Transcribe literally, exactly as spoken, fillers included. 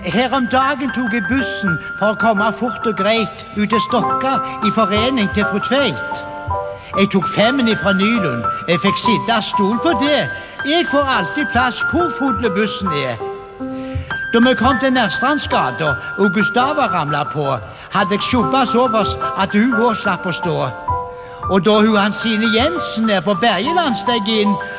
Her om dagen tok jeg bussen for å komme fort og greit ut til Stokka i forening til fru Tveit. Jeg tok femmen ifra Nylund. Jeg fikk sitte stol på det. Jeg får alltid plass hvor full bussen er. Da vi kom til Nærstrandsgata og Gustava ramlet på, hadde jeg skjubba såpass at hun også slapp å stå. Og da hun Hansine Jensen er på Bergeland steg inn,